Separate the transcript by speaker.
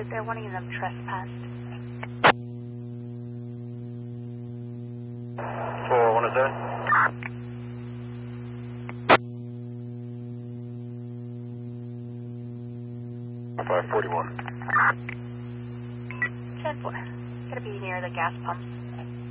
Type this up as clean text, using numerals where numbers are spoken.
Speaker 1: that they're wanting them trespassed.
Speaker 2: 4107. 541.
Speaker 1: 10-4. Gotta be near the gas pumps.